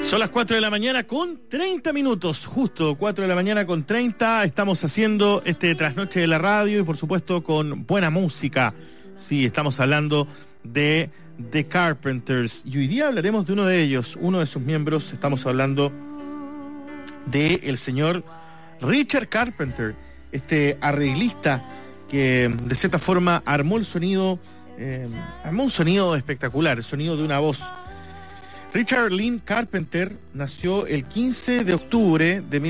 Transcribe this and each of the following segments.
Son las 4 de la mañana con 30 minutos, justo 4 de la mañana con 30. Estamos haciendo este trasnoche de la radio y por supuesto con buena música. Sí, estamos hablando de The Carpenters y hoy día hablaremos de uno de ellos, uno de sus miembros. Estamos hablando de el señor Richard Carpenter, este arreglista que de cierta forma armó un sonido espectacular, el sonido de una voz. Richard Lynn Carpenter nació el 15 de octubre de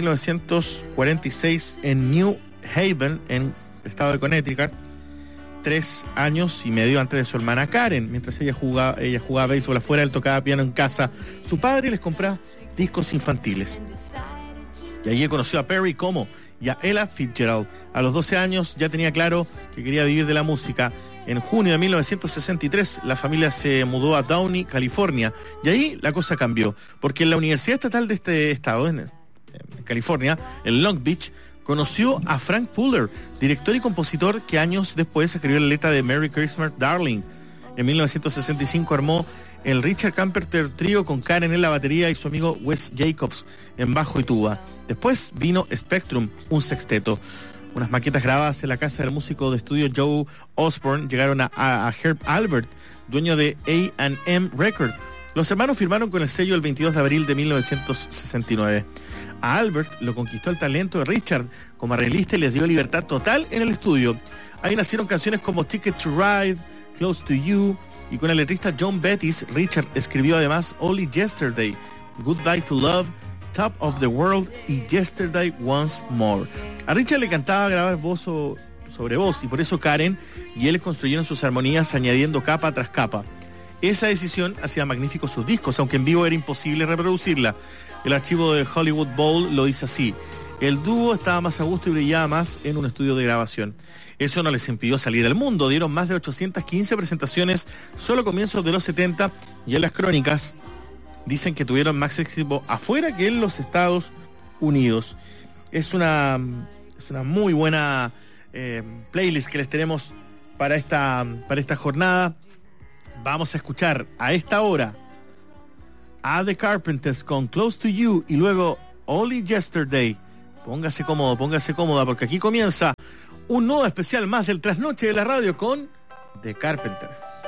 1946 en New Haven, en el estado de Connecticut, 3 años y medio antes de su hermana Karen. Mientras ella jugaba béisbol afuera, él tocaba piano en casa. Su padre les compraba discos infantiles. Y allí conoció a Perry Como y a Ella Fitzgerald. A los 12 años ya tenía claro que quería vivir de la música. En junio de 1963 la familia se mudó a Downey, California, y ahí la cosa cambió, porque en la Universidad Estatal de este estado, en California, en Long Beach, conoció a Frank Fuller, director y compositor que años después escribió la letra de Merry Christmas, Darling. En 1965 armó el Richard Carpenter Trío con Karen en la batería y su amigo Wes Jacobs en bajo y tuba. Después vino Spectrum, un sexteto. Unas maquetas grabadas en la casa del músico de estudio Joe Osborne llegaron a Herb Alpert, dueño de A&M Records. Los hermanos firmaron con el sello el 22 de abril de 1969. A Albert lo conquistó el talento de Richard como arreglista y les dio libertad total en el estudio. Ahí nacieron canciones como Ticket to Ride, Close to You, y con el letrista John Bettis, Richard escribió además Only Yesterday, Goodbye to Love, Top of the World y Yesterday Once More. A Richard le encantaba grabar voz sobre voz y por eso Karen y él construyeron sus armonías añadiendo capa tras capa. Esa decisión hacía magníficos sus discos, aunque en vivo era imposible reproducirla. El archivo de Hollywood Bowl lo dice así: el dúo estaba más a gusto y brillaba más en un estudio de grabación. Eso no les impidió salir al mundo. Dieron más de 815 presentaciones solo a comienzos de los 70 y en las crónicas dicen que tuvieron más éxito afuera que en los Estados Unidos. Es una muy buena playlist que les tenemos para esta jornada. Vamos a escuchar a esta hora a The Carpenters con Close to You y luego Only Yesterday. Póngase cómodo, póngase cómoda, porque aquí comienza un nuevo especial más del Trasnoche de la Radio con The Carpenters.